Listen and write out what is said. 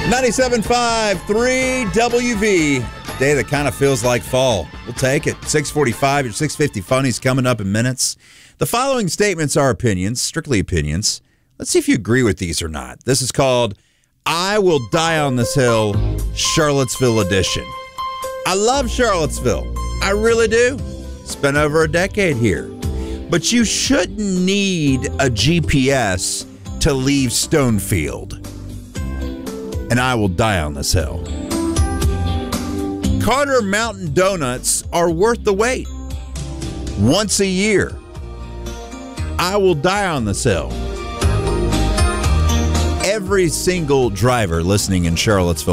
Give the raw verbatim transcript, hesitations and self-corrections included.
ninety-seven point five, three W V. Day that kind of feels like fall. We'll take it. six forty-five, your six fifty Funny's coming up in minutes. The following statements are opinions, strictly opinions. Let's see if you agree with these or not. This is called I Will Die on This Hill, Charlottesville edition. I love Charlottesville. I really do. Spent over a decade here. But you shouldn't need a G P S to leave Stonefield. And I will die on this hill. Carter Mountain Donuts are worth the wait. Once a year. I will die on this hill. Every single driver listening in Charlottesville